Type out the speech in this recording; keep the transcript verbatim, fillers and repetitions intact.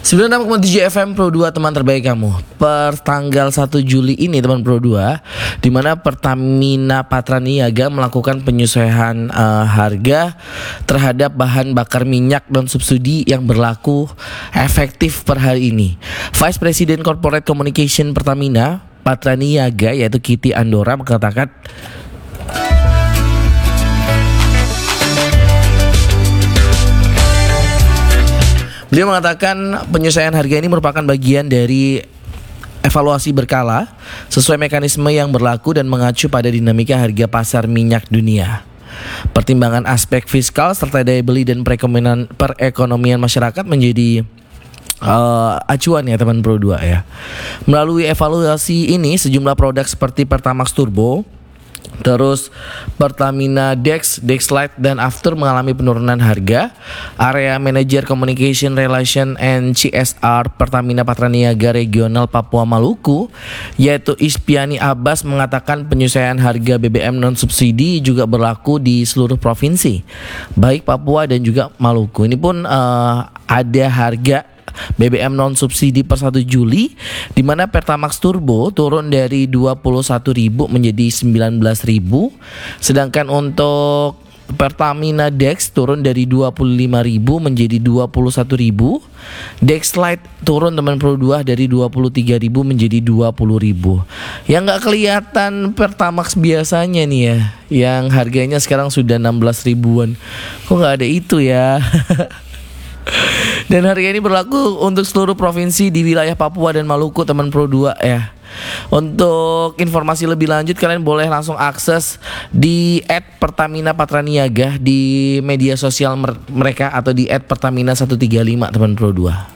sembilan puluh enam koma tujuh F M Pro dua, teman terbaik kamu. Per tanggal satu Juli ini teman Pro dua, di mana Pertamina Patraniaga melakukan penyesuaian uh, harga terhadap bahan bakar minyak dan subsidi yang berlaku efektif per hari ini. Vice President Corporate Communication Pertamina Patraniaga yaitu Kitty Andora mengatakan Beliau mengatakan penyesuaian harga ini merupakan bagian dari evaluasi berkala sesuai mekanisme yang berlaku dan mengacu pada dinamika harga pasar minyak dunia. Pertimbangan aspek fiskal serta daya beli dan perekonomian, perekonomian masyarakat menjadi uh, acuan ya teman Pro dua ya. Melalui evaluasi ini sejumlah produk seperti Pertamax Turbo, terus Pertamina Dex, Dexlite dan After mengalami penurunan harga. Area Manager Communication Relation and C S R Pertamina Patraniaga Regional Papua Maluku yaitu Ispiani Abbas mengatakan penyesuaian harga B B M non subsidi juga berlaku di seluruh provinsi, baik Papua dan juga Maluku. Ini pun uh, ada harga B B M non subsidi per satu Juli di mana Pertamax Turbo turun dari dua puluh satu ribu menjadi sembilan belas ribu, sedangkan untuk Pertamina Dex turun dari dua puluh lima ribu menjadi dua puluh satu ribu. Dexlite turun teman Pro dua dari dua puluh tiga ribu menjadi dua puluh ribu. Yang gak kelihatan Pertamax biasanya nih ya, yang harganya sekarang sudah enam belas ribuan. Kok gak ada itu ya? Dan harga ini berlaku untuk seluruh provinsi di wilayah Papua dan Maluku teman Pro dua ya. Untuk informasi lebih lanjut kalian boleh langsung akses di et Pertamina Patraniaga di media sosial mereka atau di et Pertamina seratus tiga puluh lima teman Pro dua.